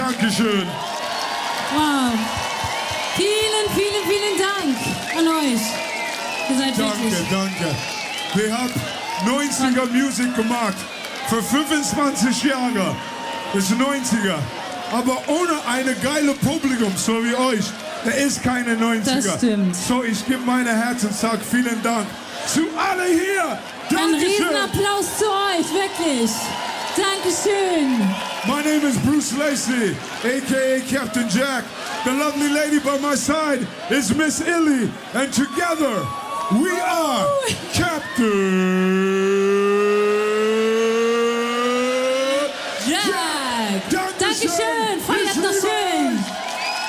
Dankeschön. Wow. Vielen, vielen, vielen Dank an euch. Ihr seid wirklich... Danke. Wir haben 90er Musik gemacht. Für 25 Jahre. Das ist 90er. Aber ohne eine geile Publikum, so wie euch, da ist keine 90er. Das stimmt. So, ich gebe meine Herz und sage vielen Dank zu alle hier. Ein Dankeschön. Riesenapplaus zu euch, wirklich. Dankeschön. My name is Bruce Lacey, a.k.a. Captain Jack. The lovely lady by my side is Miss Illy. And together, we are Captain